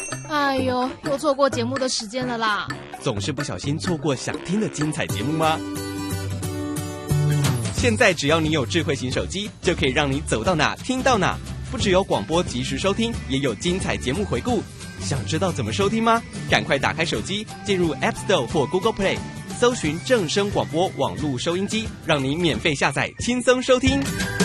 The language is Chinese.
哎呦，又错过节目的时间了啦！ 总是不小心错过想听的精彩节目吗？现在只要你有智慧型手机，就可以让你走到哪听到哪。不只有广播及时收听，也有精彩节目回顾。想知道怎么收听吗？赶快打开手机，进入 App Store 或 Google Play， 搜寻正声广播网络收音机，让你免费下载，轻松收听。